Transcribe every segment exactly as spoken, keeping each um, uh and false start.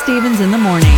Stevens in the morning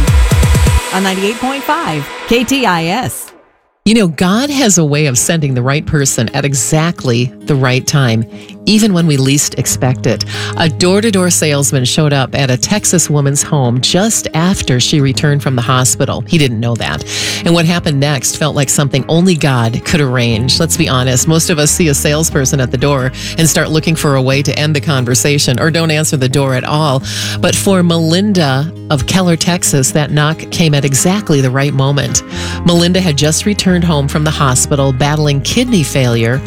on ninety-eight point five K T I S. You know, God has a way of sending the right person at exactly the right time, even when we least expect it. A door-to-door salesman showed up at a Texas woman's home just after she returned from the hospital. He didn't know that. And what happened next felt like something only God could arrange. Let's be honest, most of us see a salesperson at the door and start looking for a way to end the conversation or don't answer the door at all. But for Melinda of Keller, Texas, that knock came at exactly the right moment. Melinda had just returned home from the hospital battling kidney failure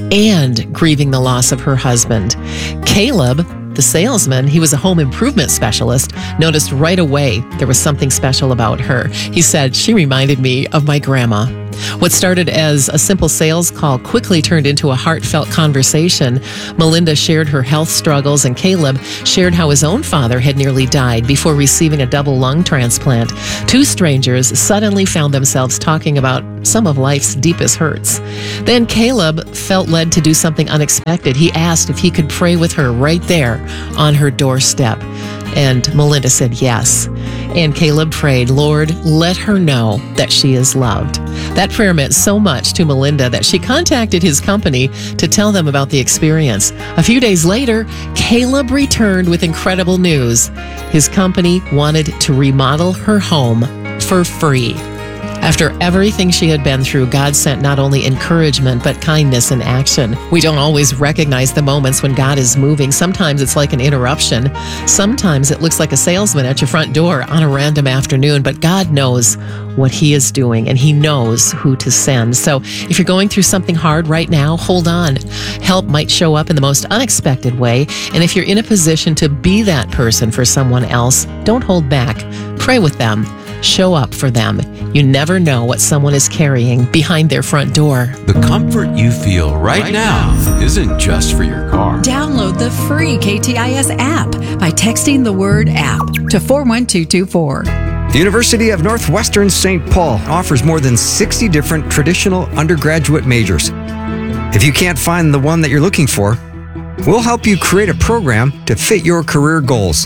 and grieving the loss of her husband. Caleb, the salesman, he was a home improvement specialist, noticed right away there was something special about her. He said, "She reminded me of my grandma." What started as a simple sales call quickly turned into a heartfelt conversation. Melinda shared her health struggles, and Caleb shared how his own father had nearly died before receiving a double lung transplant. Two strangers suddenly found themselves talking about some of life's deepest hurts. Then Caleb felt led to do something unexpected. He asked if he could pray with her right there on her doorstep. And Melinda said yes. And Caleb prayed, "Lord, let her know that she is loved." That prayer meant so much to Melinda that she contacted his company to tell them about the experience. A few days later, Caleb returned with incredible news. His company wanted to remodel her home for free. After everything she had been through, God sent not only encouragement, but kindness and action. We don't always recognize the moments when God is moving. Sometimes it's like an interruption. Sometimes it looks like a salesman at your front door on a random afternoon, but God knows what He is doing, and He knows who to send. So if you're going through something hard right now, hold on. Help might show up in the most unexpected way, and if you're in a position to be that person for someone else, don't hold back. Pray with them. Show up for them. You never know what someone is carrying behind their front door. The comfort you feel right, right now, now isn't just for your car. Download the free K T I S app by texting the word app to four one two two four. The University of Northwestern Saint Paul offers more than sixty different traditional undergraduate majors. If you can't find the one that you're looking for, we'll help you create a program to fit your career goals.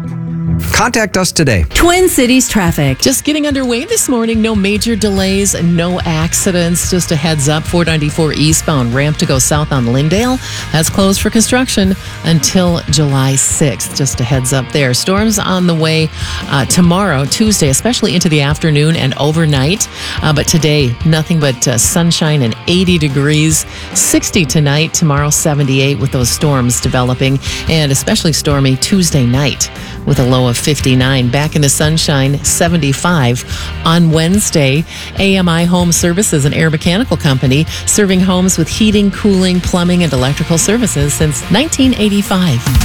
Contact us today. Twin Cities traffic. Just getting underway this morning. No major delays, no accidents. Just a heads up, four ninety-four eastbound ramp to go south on Lindale. That's closed for construction until July sixth. Just a heads up there. Storms on the way uh, tomorrow, Tuesday, especially into the afternoon and overnight. Uh, but today, nothing but uh, sunshine and eighty degrees. sixty tonight, tomorrow seventy-eight with those storms developing, and especially stormy Tuesday night with a low of fifty-nine. Back in the sunshine, seventy-five on Wednesday. A M I Home Services, an air mechanical company, serving homes with heating, cooling, plumbing, and electrical services since nineteen eighty-five.